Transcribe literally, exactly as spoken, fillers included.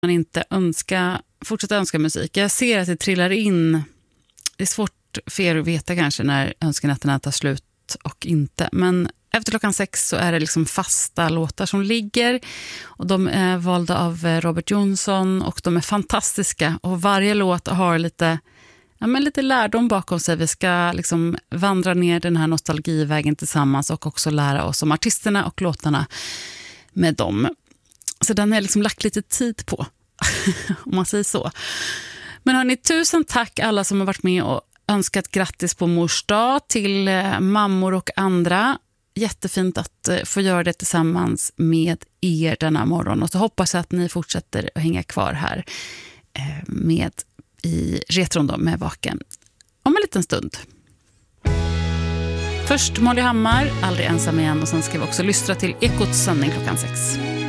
man inte önska, fortsätta önska musik. Jag ser att det trillar in. Det är svårt för er att veta kanske när önskenätterna tar slut och inte. Men efter klockan sex så är det liksom fasta låtar som ligger. Och de är valda av Robert Jonsson och de är fantastiska. Och varje låt har lite, ja, men lite lärdom bakom sig. Vi ska liksom vandra ner den här nostalgivägen tillsammans och också lära oss om artisterna och låtarna med dem. Så den har jag liksom lagt lite tid på, om man säger så. Men hörni, tusen tack alla som har varit med och önskat grattis på mors dag till mammor och andra. Jättefint att få göra det tillsammans med er denna morgon. Och så hoppas jag att ni fortsätter att hänga kvar här med i retron då, med Vaken om en liten stund. Först Molly Hammar, Aldrig ensam igen, och sen ska vi också lyssna till Ekots sändning klockan sex.